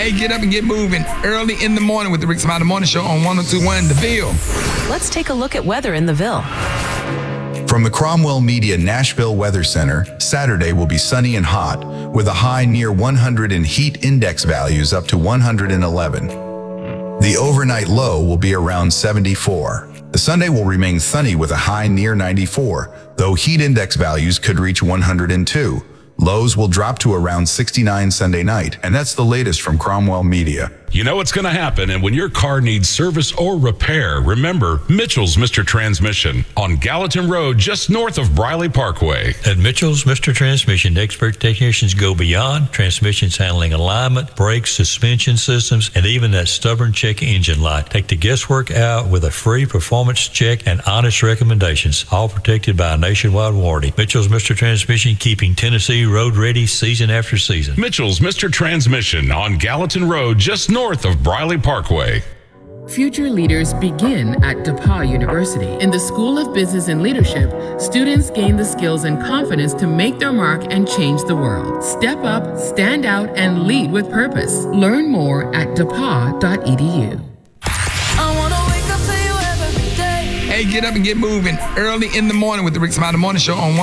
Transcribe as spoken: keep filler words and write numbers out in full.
Hey, get up and get moving early in the morning with the Rick Smiley Morning Show on one oh two point one The Ville. Let's take a look at weather in the Ville. From the Cromwell Media Nashville Weather Center, Saturday will be sunny and hot, with a high near one hundred and heat index values up to one hundred eleven. The overnight low will be around seventy-four. The Sunday will remain sunny with a high near ninety-four, though heat index values could reach one hundred two. Lows will drop to around sixty-nine Sunday night, and that's the latest from Cromwell Media. You know what's going to happen, and when your car needs service or repair, remember Mitchell's Mister Transmission on Gallatin Road, just north of Briley Parkway. At Mitchell's Mister Transmission, expert technicians go beyond transmissions handling alignment, brakes, suspension systems, and even that stubborn check engine light. Take the guesswork out with a free performance check and honest recommendations, all protected by a nationwide warranty. Mitchell's Mister Transmission, keeping Tennessee road ready season after season. Mitchell's Mister Transmission on Gallatin Road, just north of Briley Parkway. Future leaders begin at DePauw University. In the School of Business and Leadership, students gain the skills and confidence to make their mark and change the world. Step up, stand out, and lead with purpose. Learn more at depaw dot e d u. Hey, get up and get moving early in the morning with the Rick Smiley Morning Show on one